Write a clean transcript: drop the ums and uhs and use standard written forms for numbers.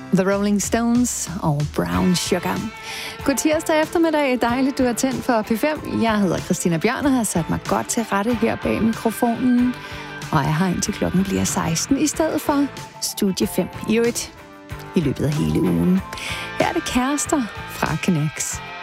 The Rolling Stones og Brown Sugar. God tirsdag eftermiddag. Dejligt, du er tændt for P5. Jeg hedder Christina Bjørn og har sat mig godt til rette her bag mikrofonen. Og jeg har indtil klokken bliver 16 i stedet for Studie 5 i løbet af hele ugen. Her er det Kærester fra Knex.